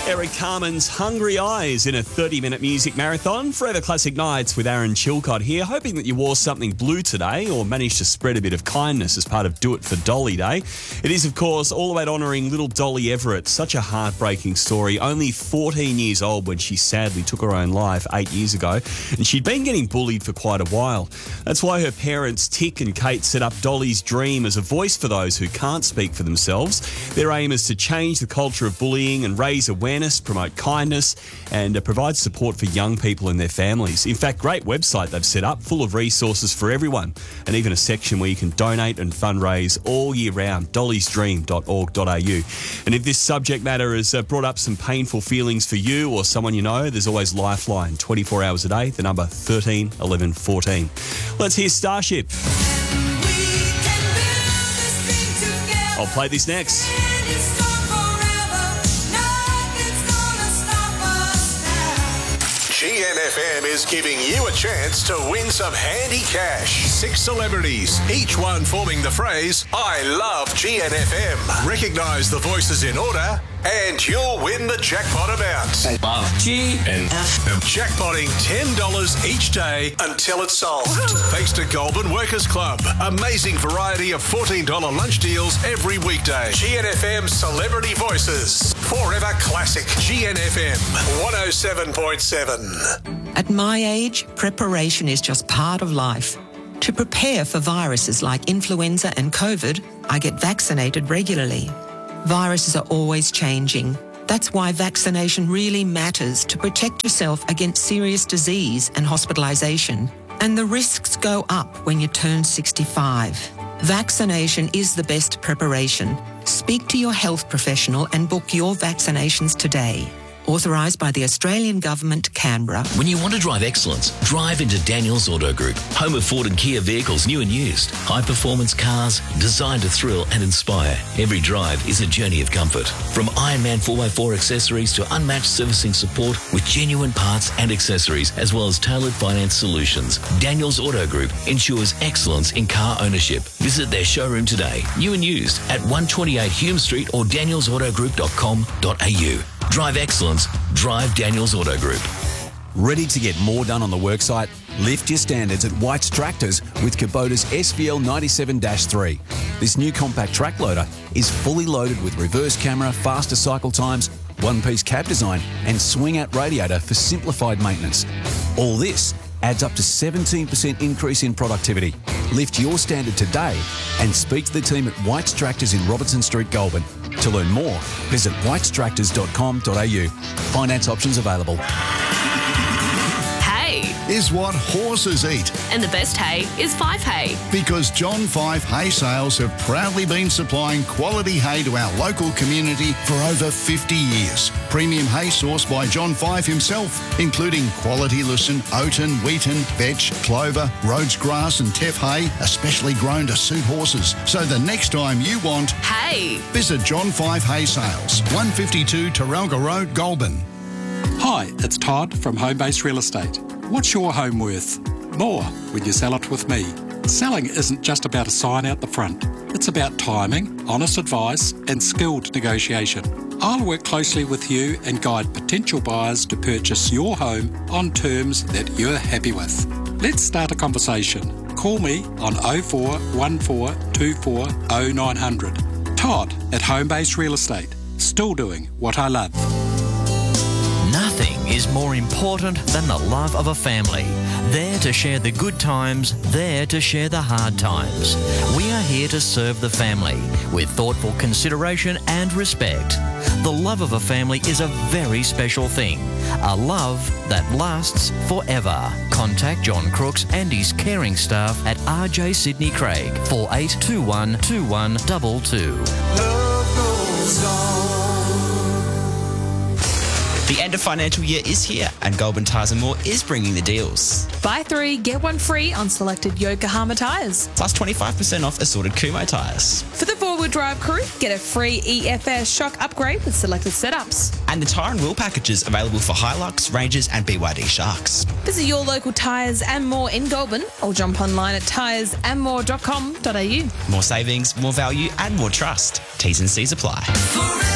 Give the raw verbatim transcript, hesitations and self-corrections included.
Eric Carmen's Hungry Eyes in a thirty-minute music marathon. Forever Classic Nights with Aaron Chilcott here, hoping that you wore something blue today or managed to spread a bit of kindness as part of Do It for Dolly Day. It is, of course, all about honouring little Dolly Everett. Such a heartbreaking story. Only fourteen years old when she sadly took her own life eight years ago, and she'd been getting bullied for quite a while. That's why her parents, Tick and Kate, set up Dolly's Dream as a voice for those who can't speak for themselves. Their aim is to change the culture of bullying and raise awareness, promote kindness, and uh, provide support for young people and their families. In fact, great website they've set up, full of resources for everyone, and even a section where you can donate and fundraise all year round, dollys dream dot org dot a u. And if this subject matter has uh, brought up some painful feelings for you or someone you know, there's always Lifeline, twenty-four hours a day, the number thirteen eleven fourteen. Let's hear Starship. I'll play this next. G N F M is giving you a chance to win some handy cash. Six celebrities, each one forming the phrase, I love G N F M. Recognise the voices in order and you'll win the jackpot amount. I love G N F M. Jackpotting ten dollars each day until it's sold. Thanks to Goulburn Workers Club. Amazing variety of fourteen dollars lunch deals every weekday. G N F M Celebrity Voices. Forever Classic. G N F M one oh seven point seven. At my age, preparation is just part of life. To prepare for viruses like influenza and COVID, I get vaccinated regularly. Viruses are always changing. That's why vaccination really matters to protect yourself against serious disease and hospitalisation. And the risks go up when you turn sixty-five. Vaccination is the best preparation. Speak to your health professional and book your vaccinations today. Authorised by the Australian Government, Canberra. When you want to drive excellence, drive into Daniels Auto Group, home of Ford and Kia vehicles, new and used. High-performance cars designed to thrill and inspire. Every drive is a journey of comfort. From Ironman four by four accessories to unmatched servicing support with genuine parts and accessories, as well as tailored finance solutions. Daniels Auto Group ensures excellence in car ownership. Visit their showroom today, new and used, at one twenty-eight Hume Street or daniels auto group dot com dot a u. Drive excellence. Drive Daniels Auto Group. Ready to get more done on the worksite? Lift your standards at White's Tractors with Kubota's S V L ninety-seven dash three. This new compact track loader is fully loaded with reverse camera, faster cycle times, one-piece cab design and swing-out radiator for simplified maintenance. All this adds up to seventeen percent increase in productivity. Lift your standard today and speak to the team at White's Tractors in Robertson Street, Goulburn. To learn more, visit whites tractors dot com dot a u. Finance options available. Hay is what horses eat. And the best hay is Five Hay. Because John Five Hay Sales have proudly been supplying quality hay to our local community for over fifty years. Premium hay sourced by John Five himself, including quality lucerne, oaten, wheaten, vetch, clover, Rhodes grass and teff hay, especially grown to suit horses. So the next time you want hay, visit John Five Hay Sales, one fifty-two Taralga Road, Goulburn. Hi, it's Todd from Home Base Real Estate. What's your home worth? More when you sell it with me. Selling isn't just about a sign out the front. It's about timing, honest advice and skilled negotiation. I'll work closely with you and guide potential buyers to purchase your home on terms that you're happy with. Let's start a conversation. Call me on oh four one four two four oh nine hundred. Todd at Home Base Real Estate. Still doing what I love. Nothing is more important than the love of a family. There to share the good times, there to share the hard times. We are here to serve the family with thoughtful consideration and respect. The love of a family is a very special thing. A love that lasts forever. Contact John Crooks and his caring staff at R J Sydney Craig, four eight two one two one two two. Love goes on. The end of financial year is here and Goulburn Tyres and More is bringing the deals. Buy three, get one free on selected Yokohama tyres. Plus twenty-five percent off assorted Kumho tyres. For the four-wheel drive crew, get a free E F S shock upgrade with selected setups. And the tyre and wheel packages available for Hilux, Rangers and B Y D Sharks. Visit your local Tyres and More in Goulburn or jump online at tyres and more dot com dot a u. More savings, more value and more trust. T's and C's apply. Forever.